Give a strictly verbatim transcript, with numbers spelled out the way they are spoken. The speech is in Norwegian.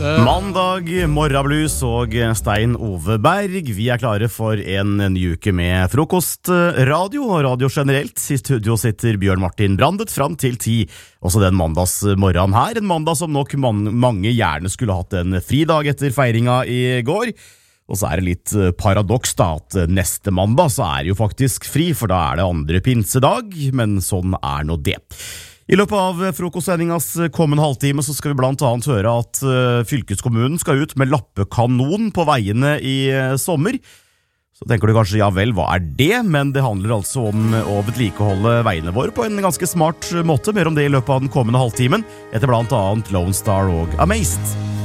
Mandag, morgenblues og Stein Ove Berg. Vi er klare for en ny uke med frokostradio og radio generelt. I studio sitter Bjørn Martin Brandet fram til ti. Også den mandagsmorgenen her. En mandag som nok man, mange gjerne skulle hatt en fridag etter feiringa i går. Og så er det litt paradoks da, at neste mandag så er det jo faktisk fri, for da er det andre pinsedag, men sånn er nå det. I løpet av frokostsendingas kommende halvtime så skal vi blant annet høre at uh, fylkeskommunen skal ut med lappekanon på veiene i uh, sommer. Så tenker du kanskje, ja vel, hva er det? Men det handler altså om å vedlikeholde veiene våre på en ganske smart måte. Mer om det i løpet av den kommende halvtimen, etter blant annet Lone Star og Amazed.